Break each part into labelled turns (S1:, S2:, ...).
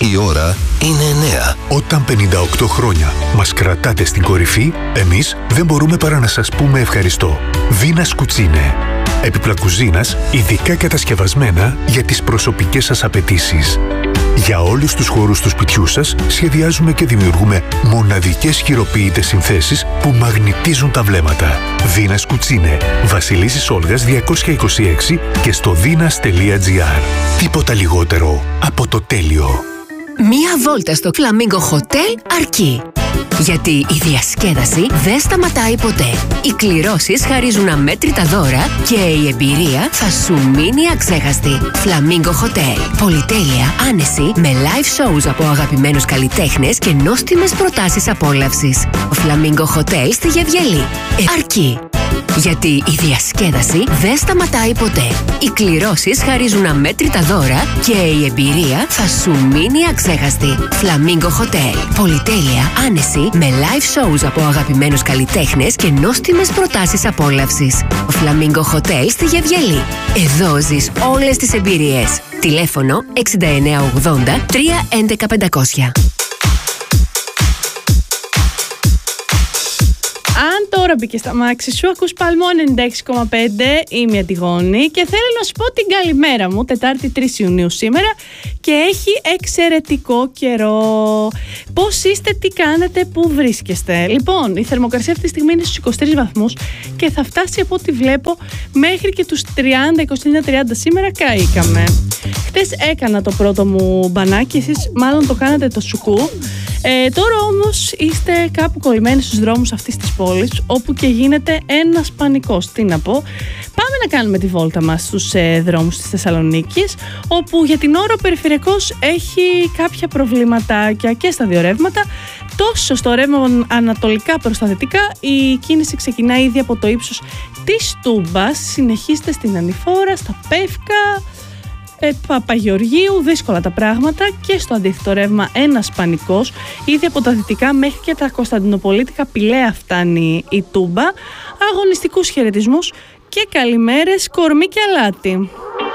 S1: Η ώρα είναι 9.
S2: Όταν 58 χρόνια μας κρατάτε στην κορυφή, εμείς δεν μπορούμε παρά να σας πούμε ευχαριστώ. Βίνας Κουτσίνε. Έπιπλα κουζίνας, ειδικά κατασκευασμένα για τις προσωπικές σας απαιτήσεις. Για όλους τους χώρους του σπιτιού σας σχεδιάζουμε και δημιουργούμε μοναδικές χειροποίητες συνθέσεις που μαγνητίζουν τα βλέμματα. Βίνας Κουτσίνε. Βασιλίσσης Όλγας 226 και στο vinas.gr. Τίποτα λιγότερο από το τέλειο.
S3: Μία βόλτα στο Flamingo Hotel αρκεί. Γιατί η διασκέδαση δεν σταματάει ποτέ. Οι κληρώσεις χαρίζουν αμέτρητα δώρα και η εμπειρία θα σου μείνει αξέχαστη. Flamingo Hotel. Πολυτέλεια, άνεση, με live shows από αγαπημένους καλλιτέχνες και νόστιμες προτάσεις απόλαυσης. Flamingo Hotel στη Γεβγελή. Αρκεί. Γιατί η διασκέδαση δεν σταματάει ποτέ. Οι κληρώσεις χαρίζουν αμέτρητα δώρα και η εμπειρία θα σου μείνει αξέχαστη. Flamingo Hotel. Πολυτέλεια, άνεση, με live shows από αγαπημένους καλλιτέχνες και νόστιμες προτάσεις απόλαυσης. Flamingo Hotel στη Γεβγελή. Εδώ ζεις όλες τις εμπειρίες. Τηλέφωνο 6980 311 500.
S4: Αν τώρα μπήκε στα μάξι σου, ακούς Παλμό 96,5, είμαι η Αντιγόνη και θέλω να σου πω την καλημέρα μου, Τετάρτη 3 Ιουνίου σήμερα και έχει εξαιρετικό καιρό. Πώς είστε, τι κάνετε, πού βρίσκεστε? Λοιπόν, η θερμοκρασία αυτή τη στιγμή είναι στους 23 βαθμούς και θα φτάσει από ό,τι βλέπω μέχρι και τους 30, 29-30 σήμερα καήκαμε. Χτες έκανα το πρώτο μου μπανάκι, εσείς μάλλον το κάνατε το σουκού. Τώρα όμως είστε κάπου κολλημένοι στους δρόμους αυτής της πόλης, όπου και γίνεται ένας πανικός. Τι να πω, πάμε να κάνουμε τη βόλτα μας στους δρόμους της Θεσσαλονίκης, όπου για την ώρα ο περιφερειακός έχει κάποια προβληματάκια και στα δύο ρεύματα. Τόσο στο ρεύμα ανατολικά προς τα δυτικά, η κίνηση ξεκινάει ήδη από το ύψος της Τούμπας, συνεχίζεται στην Ανηφόρα, στα Πεύκα, Παπαγεωργίου, δύσκολα τα πράγματα, και στο αντίθετο ρεύμα ένας πανικός, ήδη από τα δυτικά μέχρι και τα Κωνσταντινοπολίτικα Πηλαία φτάνει η Τούμπα. Αγωνιστικούς χαιρετισμούς και καλημέρες Κορμί και Αλάτι.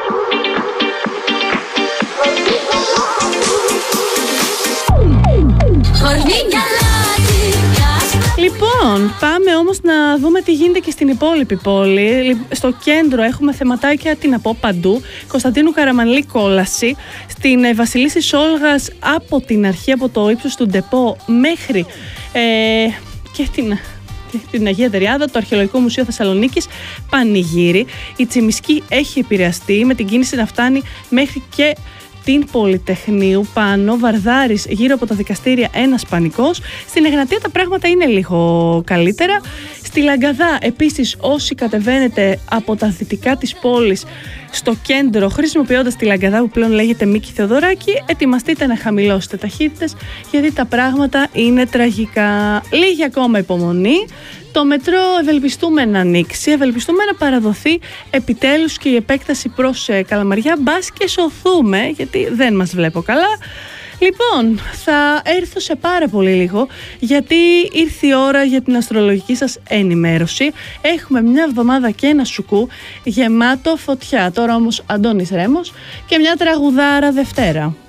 S4: Λοιπόν, πάμε όμως να δούμε τι γίνεται και στην υπόλοιπη πόλη. Στο κέντρο έχουμε θεματάκια, τι να πω, παντού. Κωνσταντίνου Καραμανλή κόλαση. Στην Βασιλίσσης Όλγας από την αρχή, από το ύψος του Ντεπό μέχρι και την Αγία Τεριάδα, το Αρχαιολογικό Μουσείο Θεσσαλονίκης, πανηγύρι. Η Τσιμισκή έχει επηρεαστεί, με την κίνηση να φτάνει μέχρι και την Πολυτεχνείου πάνω, Βαρδάρης γύρω από τα δικαστήρια ένας πανικός. Στην Εγνατία τα πράγματα είναι λίγο καλύτερα. Στη Λαγκαδά επίσης, όσοι κατεβαίνετε από τα δυτικά της πόλης στο κέντρο χρησιμοποιώντας τη Λαγκαδά που πλέον λέγεται Μίκη Θεοδωράκη, ετοιμαστείτε να χαμηλώσετε ταχύτητες γιατί τα πράγματα είναι τραγικά. Λίγη ακόμα υπομονή. Το μετρό ευελπιστούμε να ανοίξει, ευελπιστούμε να παραδοθεί επιτέλους και η επέκταση προς Καλαμαριά, μπας και σωθούμε, γιατί δεν μας βλέπω καλά. Λοιπόν, θα έρθω σε πάρα πολύ λίγο, γιατί ήρθε η ώρα για την αστρολογική σας ενημέρωση. Έχουμε μια εβδομάδα και ένα σουκού γεμάτο φωτιά. Τώρα όμως Αντώνης Ρέμος και μια τραγουδάρα Δευτέρα.